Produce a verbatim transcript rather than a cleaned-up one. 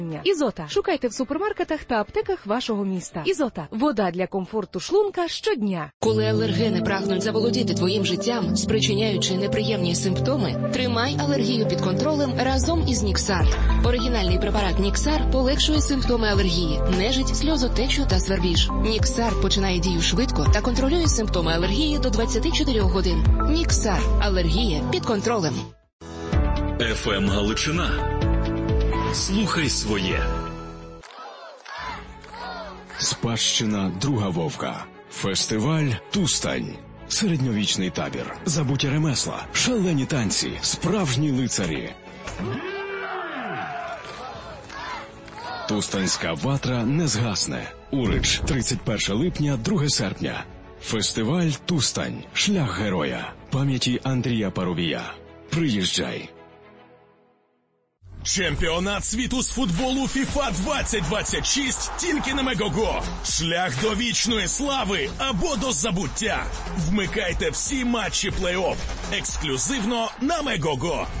Ізота. Шукайте в супермаркетах та аптеках вашого міста. Ізота. Вода для комфорту шлунка щодня. Коли алергени прагнуть заволодіти твоїм життям, спричиняючи неприємні симптоми, тримай алергію під контролем разом із Ніксар. Оригінальний препарат Ніксар полегшує симптоми алергії, нежить, сльозотечу та свербіж. Ніксар починає дію швидко та контролює симптоми алергії до двадцяти чотирьох годин. Ніксар. Алергія під контролем. еф ем Галичина. Слухай своє. Спадщина Друга Вовка. Фестиваль «Тустань». Середньовічний табір. Забуті ремесла. Шалені танці. Справжні лицарі. Тустанська ватра не згасне. Урич. тридцять перше липня, друге серпня. Фестиваль «Тустань». Шлях героя. Пам'яті Андрія Парубія. Приїжджай. Чемпіонат світу з футболу фіфа двадцять двадцять шість тільки на Мегого. Шлях до вічної слави або до забуття. Вмикайте всі матчі плей-офф. Ексклюзивно на Мегого.